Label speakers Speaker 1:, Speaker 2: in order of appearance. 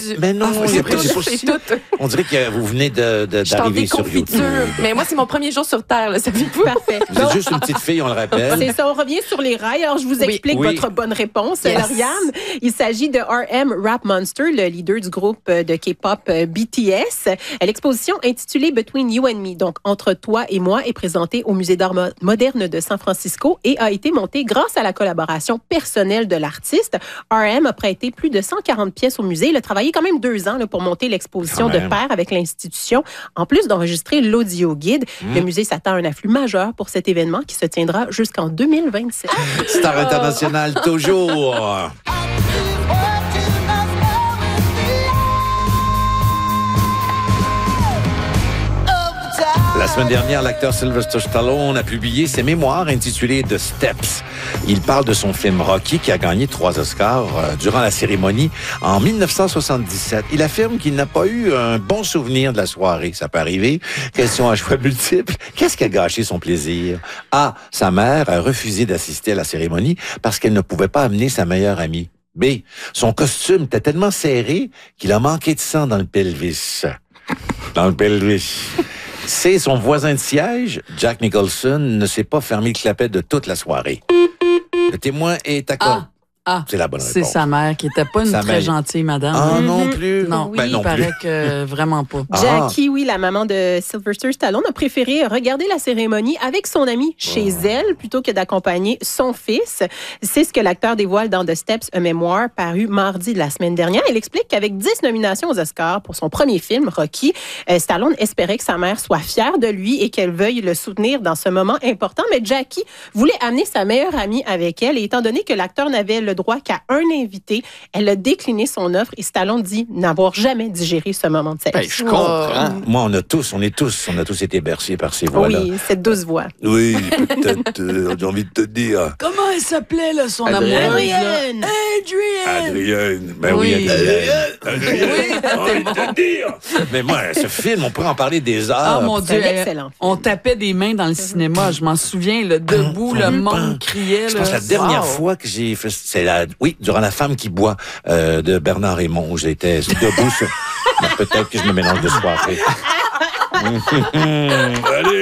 Speaker 1: Mais non,
Speaker 2: c'est tout.
Speaker 1: On dirait que vous venez d'arriver sur YouTube.
Speaker 2: Mais moi, c'est mon premier jour sur Terre, là, savez-vous?
Speaker 3: Parfait.
Speaker 1: Vous êtes juste une petite fille, on le rappelle.
Speaker 3: C'est ça, on revient sur les rails. Alors, je vous explique votre bonne réponse, Lauriane. Il s'agit de RM Rap Monster, le leader du groupe de K-pop BTS. L'exposition intitulée Between You and Me, donc Entre toi et moi, est présentée au Musée d'art moderne de San Francisco et a été montée grâce à la collaboration personnelle de l'artiste. RM a prêté plus de 140 pièces au musée. Il a travaillé quand même 2 ans là, pour monter l'exposition de pair avec l'institution, en plus d'enregistrer l'audio guide. Le musée s'attend à un afflux majeur pour cet événement qui se tiendra jusqu'en 2027.
Speaker 1: Star international toujours. La semaine dernière, l'acteur Sylvester Stallone a publié ses mémoires intitulées The Steps. Il parle de son film Rocky qui a gagné 3 Oscars durant la cérémonie en 1977. Il affirme qu'il n'a pas eu un bon souvenir de la soirée. Ça peut arriver. Question à choix multiples. Qu'est-ce qui a gâché son plaisir? A. Sa mère a refusé d'assister à la cérémonie parce qu'elle ne pouvait pas amener sa meilleure amie. B. Son costume était tellement serré qu'il a manqué de sang dans le pelvis. C. Son voisin de siège, Jack Nicholson, ne s'est pas fermé le clapet de toute la soirée. Le témoin est d'accord. C'est la bonne réponse.
Speaker 4: C'est sa mère qui n'était pas une très gentille madame.
Speaker 1: Ah, non plus?
Speaker 4: Non,
Speaker 3: oui,
Speaker 4: il paraît que vraiment pas.
Speaker 3: Jackie, la maman de Sylvester Stallone, a préféré regarder la cérémonie avec son amie chez elle plutôt que d'accompagner son fils. C'est ce que l'acteur dévoile dans The Steps, un mémoire paru mardi de la semaine dernière. Il explique qu'avec 10 nominations aux Oscars pour son premier film, Rocky, Stallone espérait que sa mère soit fière de lui et qu'elle veuille le soutenir dans ce moment important. Mais Jackie voulait amener sa meilleure amie avec elle et étant donné que l'acteur n'avait le droit qu'à un invité, elle a décliné son offre et Stallone dit n'avoir jamais digéré ce moment de sexe.
Speaker 1: Je comprends. Moi, on a tous été bercés par ces voix-là.
Speaker 3: Oui, cette douce voix.
Speaker 1: Oui, peut-être, j'ai envie de te dire.
Speaker 4: Comment elle s'appelait, là, son amoureuse?
Speaker 3: Adrienne!
Speaker 1: Adrienne. Ben oui, Adrienne. J'ai envie de te dire. Mais moi, ce film, on pourrait en parler des heures.
Speaker 4: Ah, mon Dieu.
Speaker 3: Excellent.
Speaker 4: On tapait des mains dans le cinéma. Je m'en souviens, là, debout, le monde criait.
Speaker 1: Je pense que la dernière fois que j'ai fait, durant La femme qui boit de Bernard Raymond, j'étais debout sur... Peut-être que je me mélange de soirée. Allez!